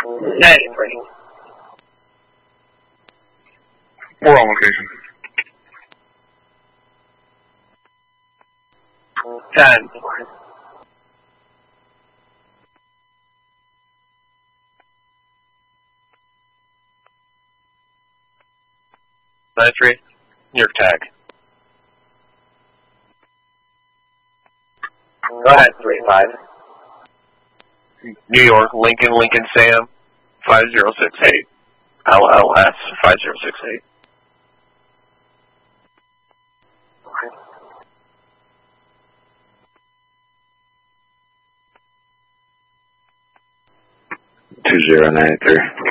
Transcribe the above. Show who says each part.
Speaker 1: 93.
Speaker 2: We're on location.
Speaker 1: 10.
Speaker 3: New York tag.
Speaker 1: Go ahead, 3-5.
Speaker 3: New York, Lincoln Sam, 5068. LLS 5068.
Speaker 1: Okay.
Speaker 4: 2093.